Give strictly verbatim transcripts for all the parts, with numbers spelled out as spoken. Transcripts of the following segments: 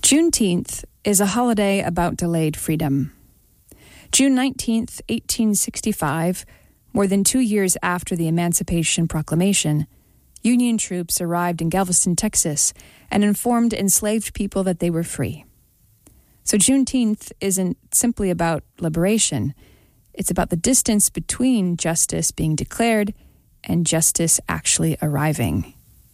Juneteenth is a holiday about delayed freedom. June nineteenth, eighteen sixty-five, more than two years after the Emancipation Proclamation, Union troops arrived in Galveston, Texas, and informed enslaved people that they were free. So Juneteenth isn't simply about liberation. It's about the distance between justice being declared and justice actually arriving.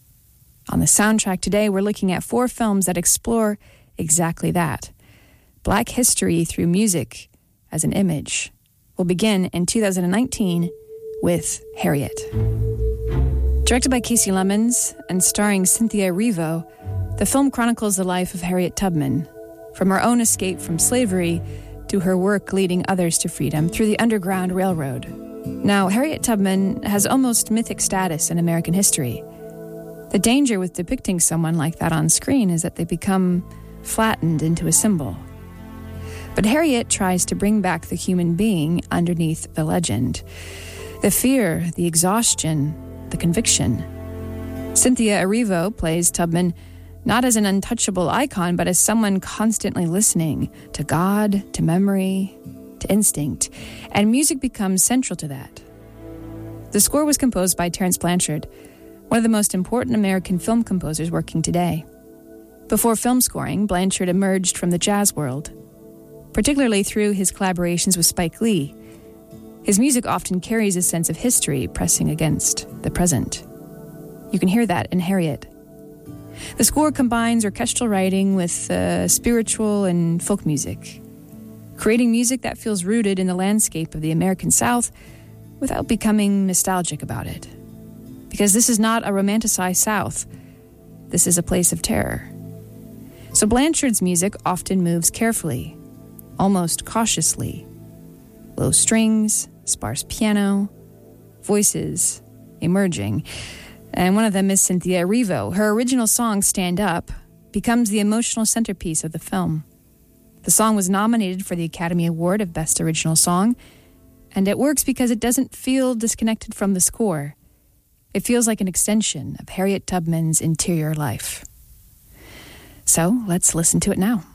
On the soundtrack today, we're looking at four films that explore exactly that. Black history through music as an image. We'll begin in two thousand nineteen with Harriet. Directed by Kasi Lemmons and starring Cynthia Erivo, the film chronicles the life of Harriet Tubman, from her own escape from slavery to her work leading others to freedom through the Underground Railroad. Now, Harriet Tubman has almost mythic status in American history. The danger with depicting someone like that on screen is that they become flattened into a symbol. But Harriet tries to bring back the human being underneath the legend. The fear, the exhaustion, the conviction. Cynthia Erivo plays Tubman not as an untouchable icon, but as someone constantly listening to God, to memory, to instinct. And music becomes central to that. The score was composed by Terence Blanchard, one of the most important American film composers working today. Before film scoring, Blanchard emerged from the jazz world, particularly through his collaborations with Spike Lee. His music often carries a sense of history pressing against the present. You can hear that in Harriet. The score combines orchestral writing with uh, spiritual and folk music, creating music that feels rooted in the landscape of the American South without becoming nostalgic about it. Because this is not a romanticized South. This is a place of terror. So Blanchard's music often moves carefully, almost cautiously. Low strings, sparse piano, voices emerging. And one of them is Cynthia Erivo. Her original song, Stand Up, becomes the emotional centerpiece of the film. The song was nominated for the Academy Award of Best Original Song, and it works because it doesn't feel disconnected from the score. It feels like an extension of Harriet Tubman's interior life. So let's listen to it now.